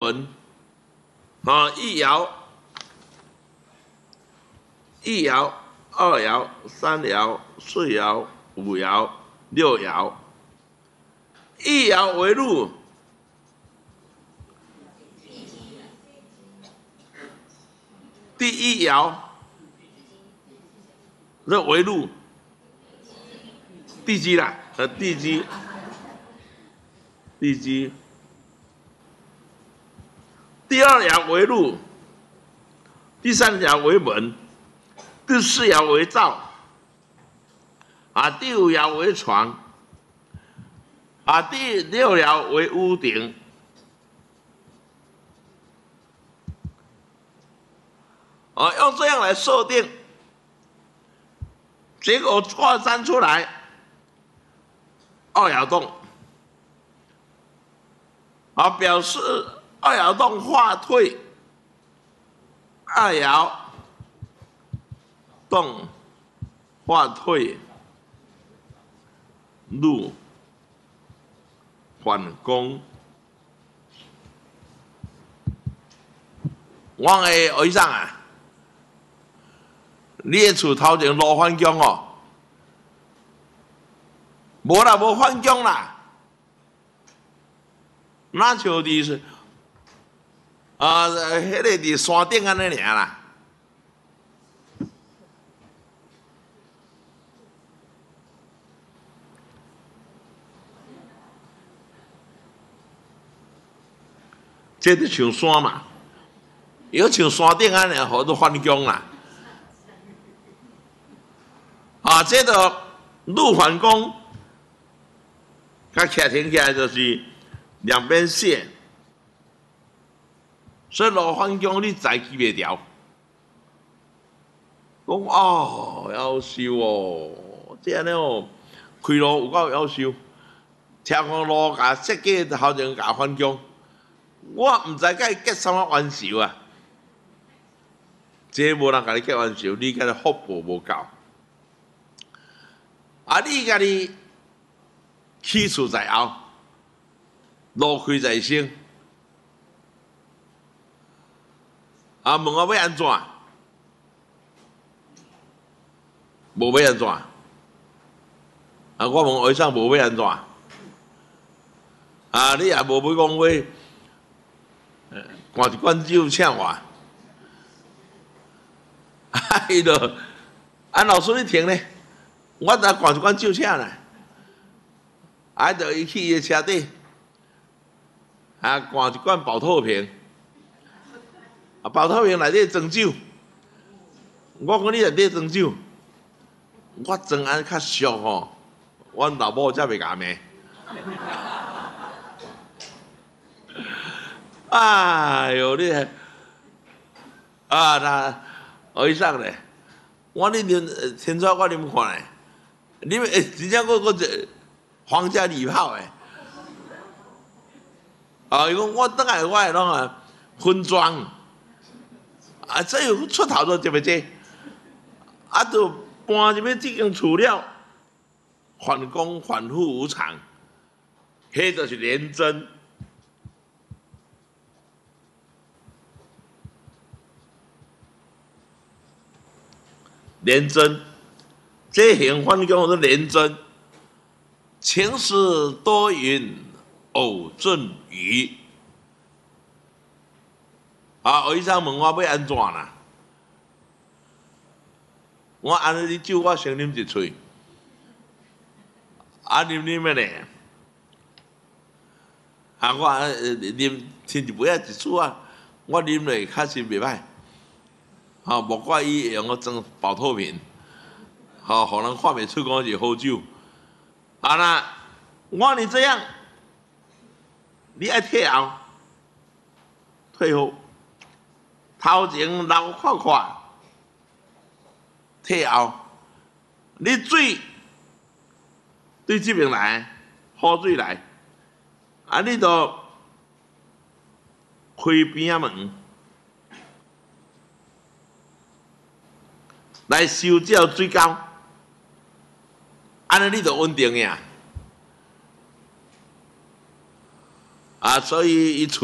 门，一爻、2爻、3爻、4爻、5爻、6爻。一爻为禄，第一爻这为禄，地基啦，地基。第二爻为禄，第三爻为门，第四爻为灶，第五爻为床，第六爻为屋顶。用这样来设定，结果卦占出来二爻动，表示二爻动化退，二爻动化退，禄反攻。我的学生啊，你的厝头前路反攻哦，无啦，无反攻啦，哪像伫迄个伫山顶安尼尔啦。这就像山嘛，要像山顶安尼，好多反攻啦。这个路反攻，它徛停起来就是两边线，所以路反攻你载记袂牢。讲夭寿哦，这安尼哦，开路有够夭寿，听讲路甲设计头前甲反攻。我毋知甲伊结什么冤仇啊！这无人甲你结冤仇，你甲你福报无够。你家己起厝在后，路开在先。问我要安怎？无要安怎？我问学生无要安怎？你也无要讲话。灌一罐酒请我，伊就老师你停咧，我再灌一罐酒请啦，就伊去伊的车底，灌一罐保特瓶，保特瓶内底装酒，我讲你内底装酒，我装安较俗吼，阮老母才袂甲骂。哎呦你那学生咧，我你啉天窗我啉看咧，你真正我皇家礼炮诶，伊讲我等下我会拢分装，这有出头都对不对？就搬入去这间厝了，反攻反复无常，迄就是廉贞。廉贞，这行反攻是廉贞。情史多云偶阵雨。学生问我要安怎啦？我安尼你酒我先啉一喙，啉的咧。我啉亲一杯一撮我啉落确实袂歹。莫怪伊会用个装保特瓶，互人看袂出讲是好酒。那我你这样，你爱退后，退后，头前流看看，退后，你水对这边来，好水来，你就开边仔门。来收这水沟，安尼你就稳定呀。所以伊厝